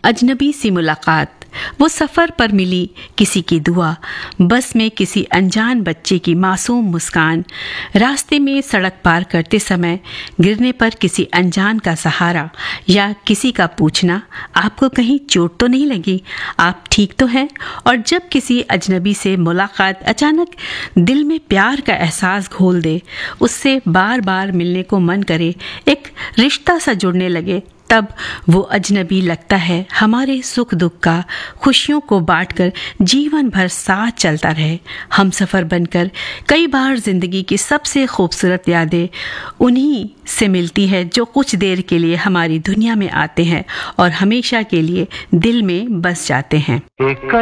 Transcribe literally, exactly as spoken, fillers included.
अजनबी सी मुलाकात, वो सफर पर मिली किसी की दुआ, बस में किसी अनजान बच्चे की मासूम मुस्कान, रास्ते में सड़क पार करते समय गिरने पर किसी अनजान का सहारा, या किसी का पूछना आपको कहीं चोट तो नहीं लगी, आप ठीक तो हैं। और जब किसी अजनबी से मुलाकात अचानक दिल में प्यार का एहसास घोल दे, उससे बार बार मिलने को मन करे, एक रिश्ता सा जुड़ने लगे, तब वो अजनबी लगता है हमारे सुख दुख का, खुशियों को बांटकर जीवन भर साथ चलता रहे। हम सफ़र बनकर कई बार जिंदगी की सबसे खूबसूरत यादें उन्हीं से मिलती है जो कुछ देर के लिए हमारी दुनिया में आते हैं और हमेशा के लिए दिल में बस जाते हैं।